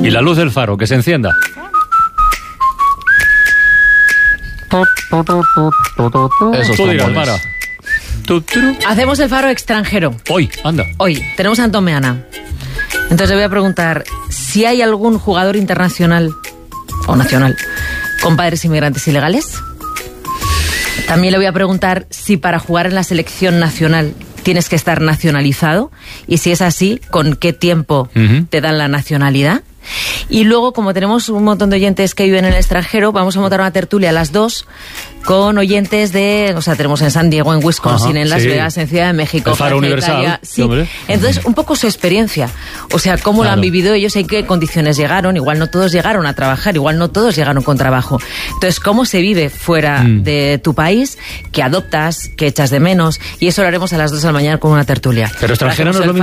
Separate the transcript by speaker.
Speaker 1: Y la luz del faro, que se encienda.
Speaker 2: Esos
Speaker 1: Tú dirás,
Speaker 2: trombones.
Speaker 1: Mara.
Speaker 3: Hacemos el faro extranjero.
Speaker 1: Hoy, anda.
Speaker 3: Hoy tenemos a Antón Meana. Entonces le voy a preguntar si hay algún jugador internacional o nacional con padres inmigrantes ilegales. También le voy a preguntar si para jugar en la selección nacional tienes que estar nacionalizado y si es así, ¿con qué tiempo te dan la nacionalidad? Y luego, como tenemos un montón de oyentes que viven en el extranjero, vamos a montar una tertulia a las 2 con oyentes de... O sea, tenemos en San Diego, en Wisconsin,
Speaker 1: Ajá,
Speaker 3: en Las
Speaker 1: sí.
Speaker 3: Vegas, en Ciudad de México,
Speaker 1: El Faro
Speaker 3: Francia,
Speaker 1: Universal,
Speaker 3: Italia.
Speaker 1: sí,
Speaker 3: Sí.
Speaker 1: hombre.
Speaker 3: Entonces, un poco su experiencia. O sea, cómo
Speaker 1: Claro.
Speaker 3: lo han vivido ellos, en qué condiciones llegaron. Igual no todos llegaron a trabajar, igual no todos llegaron con trabajo. Entonces, cómo se vive fuera de tu país, qué adoptas, qué echas de menos. Y eso lo haremos a las 2 de la mañana con una tertulia.
Speaker 1: Pero extranjero no es lo mismo